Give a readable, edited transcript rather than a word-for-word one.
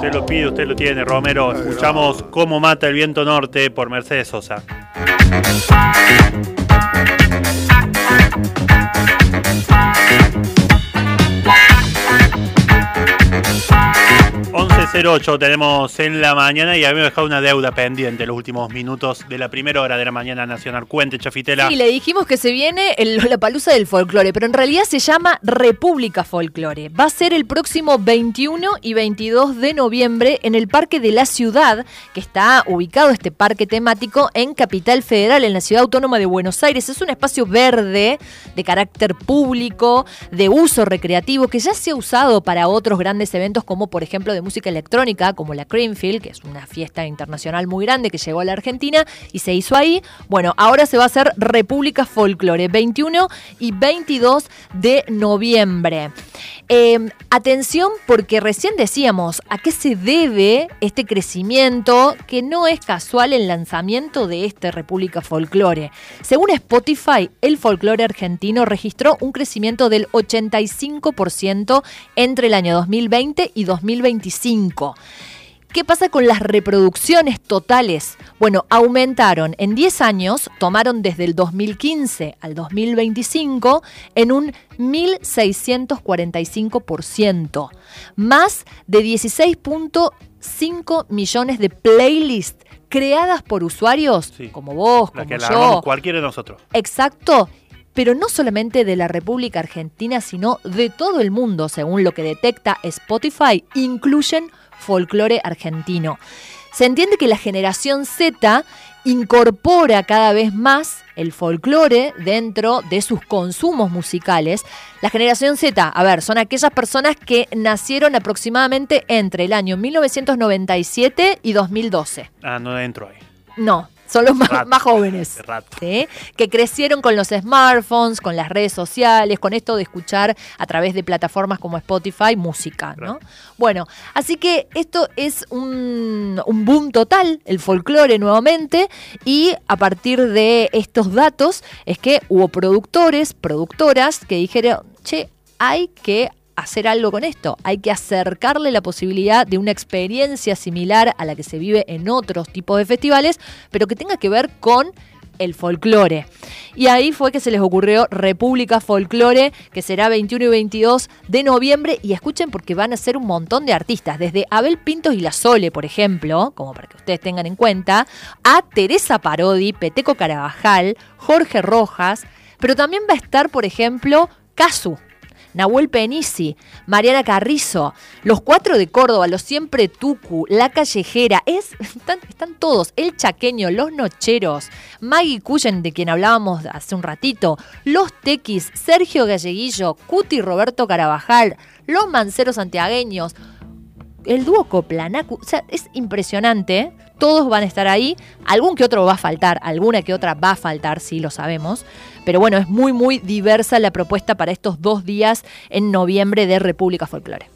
Usted lo pide, usted lo tiene, Romero. Escuchamos Cómo mata el viento norte por Mercedes Sosa. 11:08 tenemos en la mañana y habíamos dejado una deuda pendiente los últimos minutos de la primera hora de la mañana nacional. Cuente, Chafitela. Sí, le dijimos que se viene el Lollapalooza del folclore, pero en realidad se llama República Folclore. Va a ser el próximo 21 y 22 de noviembre en el Parque de la Ciudad, que está ubicado este parque temático en Capital Federal, en la Ciudad Autónoma de Buenos Aires. Es un espacio verde de carácter público, de uso recreativo, que ya se ha usado para otros grandes eventos, como por ejemplo de música electrónica, como la Creamfield, que es una fiesta internacional muy grande que llegó a la Argentina y se hizo ahí. Bueno, ahora se va a hacer República Folclore, 21 y 22 de noviembre. Atención, porque recién decíamos a qué se debe este crecimiento, que no es casual el lanzamiento de este República Folclore. Según Spotify, el folclore argentino registró un crecimiento del 85% entre el año 2020 y 2025. ¿Qué pasa con las reproducciones totales? Bueno, aumentaron en 10 años, tomaron desde el 2015 al 2025 en un 1.645%. Más de 16.5 millones de playlists creadas por usuarios, sí, como vos, como que yo. Cualquiera de nosotros. Exacto. Pero no solamente de la República Argentina, sino de todo el mundo, según lo que detecta Spotify, incluyen folclore argentino. Se entiende que la generación Z incorpora cada vez más el folclore dentro de sus consumos musicales. La generación Z, a ver, son aquellas personas que nacieron aproximadamente entre el año 1997 y 2012. Ah, no entro ahí. No. Son los más jóvenes, ¿sí? Que crecieron con los smartphones, con las redes sociales, con esto de escuchar a través de plataformas como Spotify música, ¿no? Bueno, así que esto es un boom total, el folclore nuevamente, y a partir de estos datos es que hubo productores, productoras que dijeron, che, hay que hacer algo con esto, hay que acercarle la posibilidad de una experiencia similar a la que se vive en otros tipos de festivales, pero que tenga que ver con el folclore. Y ahí fue que se les ocurrió República Folclore, que será 21 y 22 de noviembre, y escuchen porque van a ser un montón de artistas, desde Abel Pintos y La Sole, por ejemplo, como para que ustedes tengan en cuenta, a Teresa Parodi, Peteco Carabajal, Jorge Rojas, pero también va a estar, por ejemplo, Casu, Nahuel Penisi, Mariana Carrizo, los 4 de Córdoba, los Siempre Tucu, La Callejera, están todos, El Chaqueño, Los Nocheros, Maggie Cullen, de quien hablábamos hace un ratito, Los Tequis, Sergio Galleguillo, Cuti Roberto Carabajal, Los Manceros Santiagueños, el dúo Coplanacu, o sea, es impresionante, todos van a estar ahí, algún que otro va a faltar, alguna que otra va a faltar, sí lo sabemos, pero bueno, es muy muy diversa la propuesta para estos 2 días en noviembre de República Folclore.